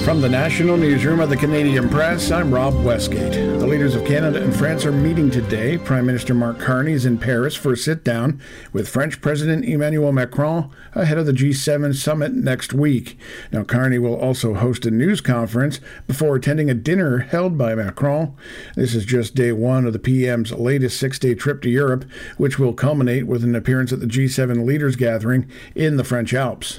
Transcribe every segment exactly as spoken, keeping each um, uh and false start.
From the National Newsroom of the Canadian Press, I'm Rob Westgate. The leaders of Canada and France are meeting today. Prime Minister Mark Carney is in Paris for a sit-down with French President Emmanuel Macron ahead of the G seven summit next week. Now, Carney will also host a news conference before attending a dinner held by Macron. This is just day one of the P M's latest six-day trip to Europe, which will culminate with an appearance at the G seven leaders gathering in the French Alps.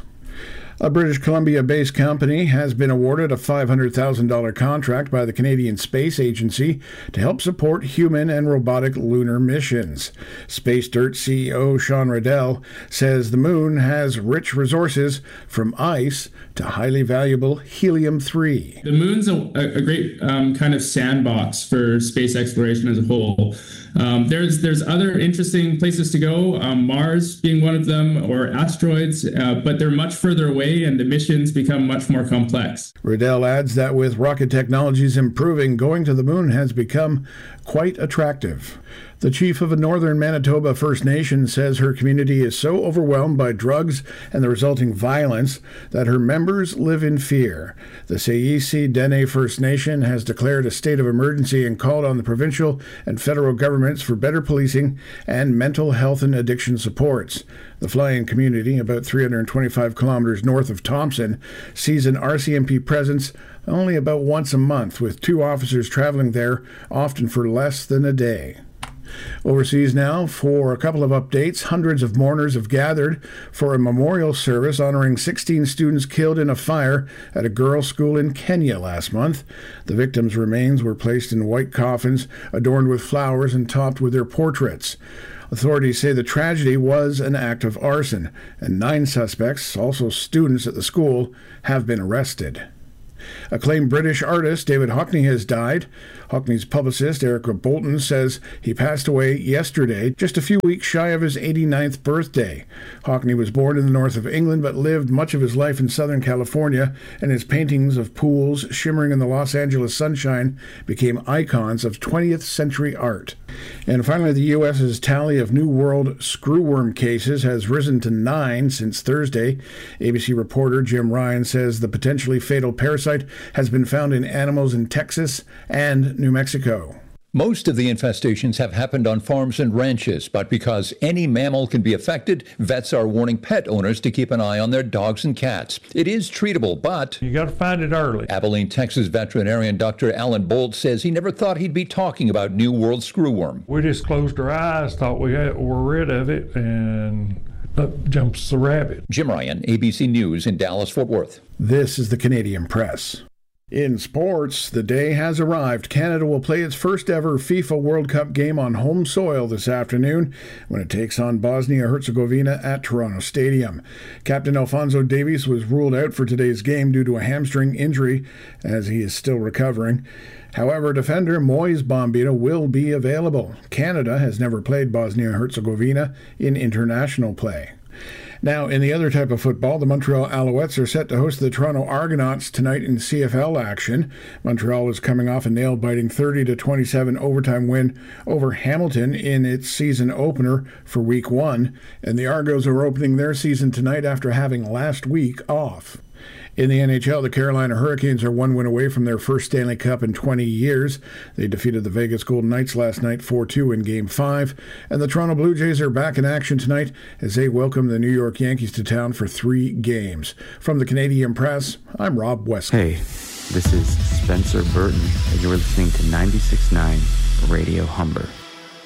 A British Columbia-based company has been awarded a five hundred thousand dollars contract by the Canadian Space Agency to help support human and robotic lunar missions. Space Dirt C E O Sean Riddell says the moon has rich resources from ice to highly valuable helium three. The moon's a, a great um, kind of sandbox for space exploration as a whole. Um, there's there's other interesting places to go, um, Mars being one of them, or asteroids, uh, but they're much further away and the missions become much more complex. Riddell adds that with rocket technologies improving, going to the moon has become quite attractive. The chief of a northern Manitoba First Nation says her community is so overwhelmed by drugs and the resulting violence that her members live in fear. The Sayisi Dene First Nation has declared a state of emergency and called on the provincial and federal governments for better policing and mental health and addiction supports. The Fly-In community, about three hundred twenty-five kilometers north of Thompson, sees an R C M P presence only about once a month, with two officers traveling there, often for less than a day. Overseas now, for a couple of updates, hundreds of mourners have gathered for a memorial service honoring sixteen students killed in a fire at a girls' school in Kenya last month. The victims' remains were placed in white coffins adorned with flowers and topped with their portraits. Authorities say the tragedy was an act of arson, and nine suspects, also students at the school, have been arrested. Acclaimed British artist David Hockney has died. Hockney's publicist Erica Bolton says he passed away yesterday, just a few weeks shy of his eighty-ninth birthday. Hockney was born in the north of England but lived much of his life in Southern California, and his paintings of pools shimmering in the Los Angeles sunshine became icons of twentieth century art. And finally, the U S's tally of New World screwworm cases has risen to nine since Thursday. A B C reporter Jim Ryan says the potentially fatal parasite has been found in animals in Texas and New Mexico. Most of the infestations have happened on farms and ranches, but because any mammal can be affected, vets are warning pet owners to keep an eye on their dogs and cats. It is treatable, but you got to find it early. Abilene, Texas veterinarian Doctor Alan Bolt says he never thought he'd be talking about New World screwworm. We just closed our eyes, thought we had, were rid of it, and up jumps the rabbit. Jim Ryan, A B C News in Dallas-Fort Worth. This is the Canadian Press. In sports, the day has arrived. Canada will play its first ever FIFA World Cup game on home soil this afternoon when it takes on Bosnia-Herzegovina at Toronto Stadium. Captain Alphonso Davies was ruled out for today's game due to a hamstring injury, as he is still recovering. However, defender Moise Bombita will be available. Canada has never played Bosnia-Herzegovina in international play. Now, in the other type of football, the Montreal Alouettes are set to host the Toronto Argonauts tonight in C F L action. Montreal is coming off a nail-biting thirty to twenty-seven overtime win over Hamilton in its season opener for Week one, and the Argos are opening their season tonight after having last week off. In the N H L, the Carolina Hurricanes are one win away from their first Stanley Cup in twenty years. They defeated the Vegas Golden Knights last night four two in Game five. And the Toronto Blue Jays are back in action tonight as they welcome the New York Yankees to town for three games. From the Canadian Press, I'm Rob Westgate. Hey, this is Spencer Burton, and you're listening to ninety-six point nine Radio Humber.